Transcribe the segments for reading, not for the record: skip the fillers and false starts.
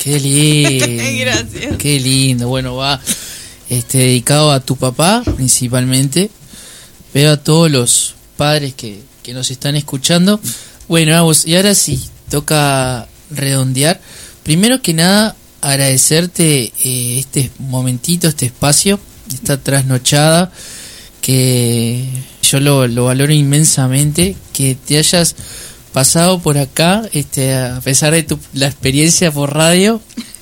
Qué lindo. Gracias. Qué lindo. Bueno, va dedicado a tu papá principalmente, pero a todos los padres que nos están escuchando. Bueno, Agus, y ahora sí, toca redondear. Primero que nada, agradecerte este momentito, este espacio, esta trasnochada, que yo lo valoro inmensamente, que te hayas pasado por acá, a pesar de la experiencia por radio,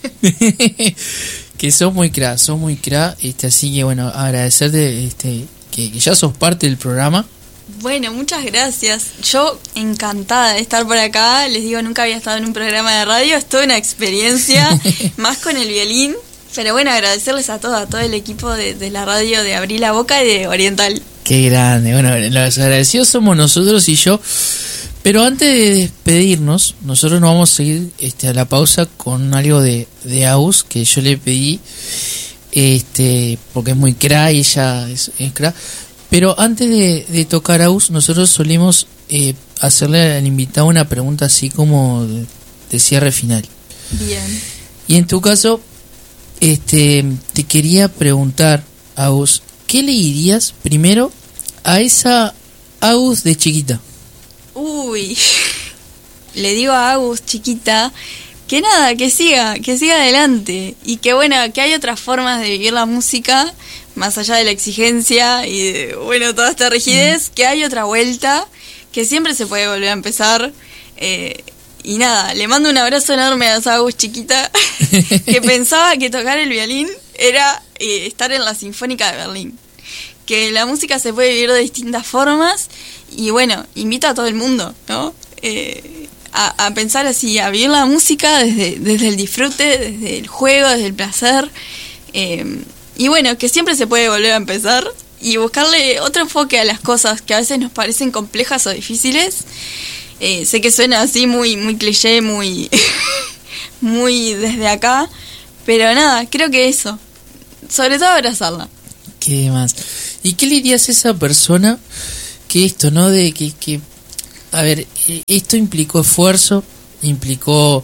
que sos muy crack, así que bueno, agradecerte que ya sos parte del programa. Bueno, muchas gracias. Yo encantada de estar por acá. Les digo, nunca había estado en un programa de radio. Es toda una experiencia, más con el violín. Pero bueno, agradecerles a todo el equipo de la radio de Abrí la Boca y de Oriental. Qué grande. Bueno, los agradecidos somos nosotros y yo. Pero antes de despedirnos, nosotros nos vamos a seguir a la pausa con algo de Agus que yo le pedí, porque es muy cra y ella es cra. Pero antes de tocar Agus, nosotros solemos hacerle al invitado una pregunta así como de cierre final. Bien. Y en tu caso, te quería preguntar, Agus, ¿qué le dirías primero a esa Agus de chiquita? Uy, le digo a Agus chiquita que nada, que siga adelante y que bueno, que hay otras formas de vivir la música más allá de la exigencia y de, bueno, toda esta rigidez, que hay otra vuelta, que siempre se puede volver a empezar. Y nada, le mando un abrazo enorme a esa Agus chiquita que pensaba que tocar el violín era estar en la Sinfónica de Berlín, que la música se puede vivir de distintas formas y bueno, invito a todo el mundo, ¿no? A pensar así, a vivir la música desde el disfrute, desde el juego, desde el placer, y bueno, que siempre se puede volver a empezar y buscarle otro enfoque a las cosas que a veces nos parecen complejas o difíciles. Sé que suena así muy cliché, muy muy desde acá, pero nada, creo que eso, sobre todo abrazarla. ¿Qué más? ¿Y qué le dirías a esa persona que esto, ¿no? De que a ver, esto implicó esfuerzo, implicó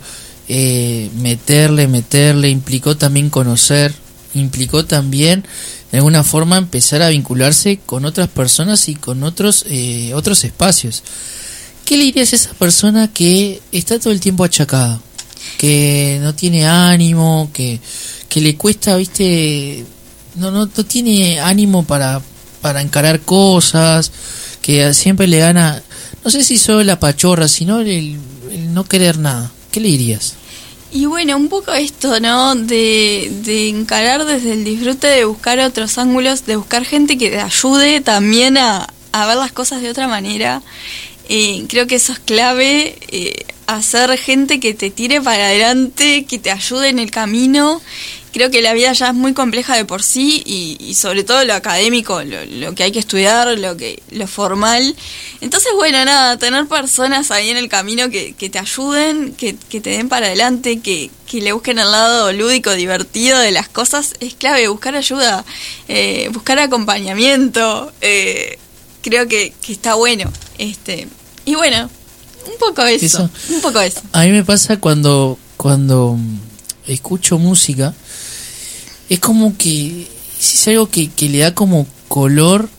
meterle, implicó también conocer, implicó también de alguna forma empezar a vincularse con otras personas y con otros espacios? ¿Qué le dirías a esa persona que está todo el tiempo achacada, que no tiene ánimo, que le cuesta, viste, no tiene ánimo para encarar cosas, que siempre le gana, no sé si solo la pachorra, sino el no querer nada? ¿Qué le dirías? Y bueno, un poco esto, ¿no? De encarar desde el disfrute, de buscar otros ángulos, de buscar gente que te ayude también a ver las cosas de otra manera. Creo que eso es clave, hacer gente que te tire para adelante, que te ayude en el camino. Creo que la vida ya es muy compleja de por sí y sobre todo lo académico, lo que hay que estudiar, lo formal. Entonces, bueno, nada, tener personas ahí en el camino que te ayuden, que te den para adelante, que le busquen el lado lúdico, divertido de las cosas, es clave. Buscar ayuda, buscar acompañamiento, creo que está bueno. Y bueno, un poco eso. A mí me pasa cuando escucho música, es como que es algo que le da como color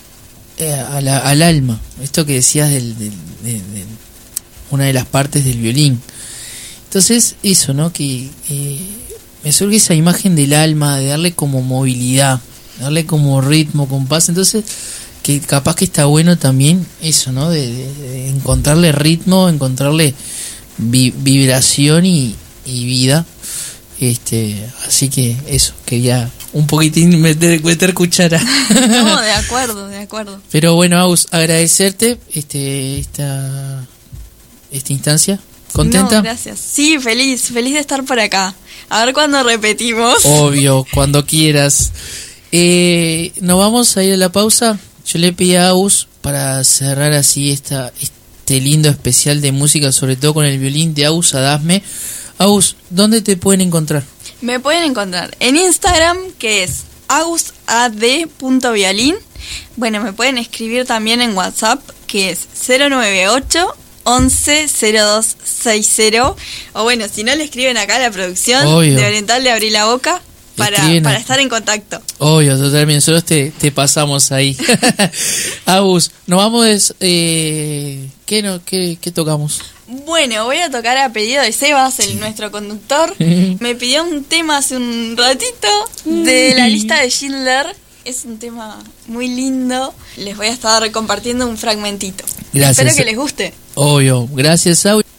al alma. Esto que decías de una de las partes del violín. Entonces eso, ¿no? Que me surge esa imagen del alma, de darle como movilidad, darle como ritmo, compás. Entonces que capaz que está bueno también eso, ¿no? De encontrarle ritmo, encontrarle vibración y vida. Así que eso, quería un poquitín meter cuchara. No, de acuerdo. Pero bueno, Agus, agradecerte esta instancia. ¿Contenta? No, gracias. Sí, feliz de estar por acá. A ver cuándo repetimos. Obvio, cuando quieras. Nos vamos a ir a la pausa. Yo le pedí a Agus para cerrar así este lindo especial de música, sobre todo con el violín de Agus Adasme. Agus, ¿dónde te pueden encontrar? Me pueden encontrar en Instagram, que es agusad.violín. Bueno, me pueden escribir también en WhatsApp, que es 098 110260. O bueno, si no le escriben acá a la producción Obvio. de Oriental de Abrir la Boca para estar en contacto. Obvio, totalmente. Nosotros te pasamos ahí. Agus, nos vamos. ¿Qué tocamos? Bueno, voy a tocar a pedido de Sebas, nuestro conductor. Me pidió un tema hace un ratito de la lista de Schindler. Es un tema muy lindo. Les voy a estar compartiendo un fragmentito. Gracias. Espero que les guste. Obvio. Gracias, Agus.